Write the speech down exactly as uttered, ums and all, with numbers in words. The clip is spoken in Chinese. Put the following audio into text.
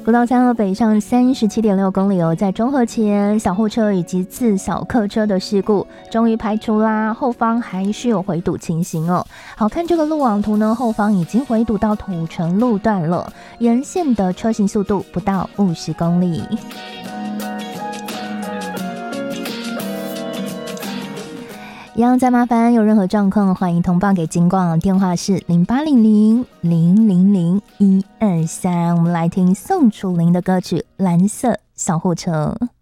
国道三号北上三十七点六公里哦，在中和前小货车以及自小客车的事故终于排除啦，后方还是有回堵情形哦。好看这个路网图呢，后方已经回堵到土城路段了，沿线的车行速度不到五十公里。一样再麻烦有任何状况，欢迎通报给警广，电话是零八零零零零零一二三。我们来听宋楚龄的歌曲《蓝色小火车》。